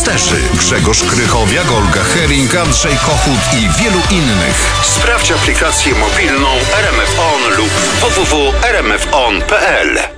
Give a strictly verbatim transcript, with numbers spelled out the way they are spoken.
reporterzy Grzegorz Krychowiak, Olga Hering, Andrzej Kochut i wielu innych. Sprawdź aplikację mobilną R M F On lub w w w kropka r m f on kropka p l.